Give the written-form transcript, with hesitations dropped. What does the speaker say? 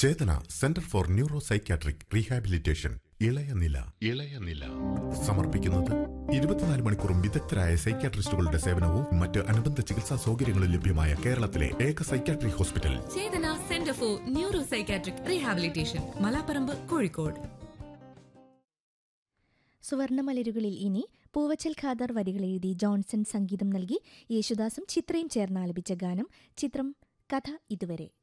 Chetana centre for neuro psychiatric rehabilitation ഇളയനില സമർപ്പിക്കുന്നത് 24 മണിക്കൂറും വിദഗ്ധരായ സൈക്യാട്രിസ്റ്റുകളുടെ സേവനവും മറ്റ് അനുബന്ധ ചികിത്സാ സൗകര്യങ്ങളും ലഭ്യമായ കേരളത്തിലെ ഏക psychiatric hospital Chetana centre for neuro psychiatric rehabilitation, Malaparamba, Kozhikode. സുവർണമലരുകളിൽ ഇനി പൂവച്ചൽ ഖാദർ വരികൾ എഴുതി ജോൺസൺ സംഗീതം നൽകി യേശുദാസും ചിത്രയും ചേർന്ന് ആലപിച്ച ഗാനം. ചിത്രം കഥ ഇതുവരെ.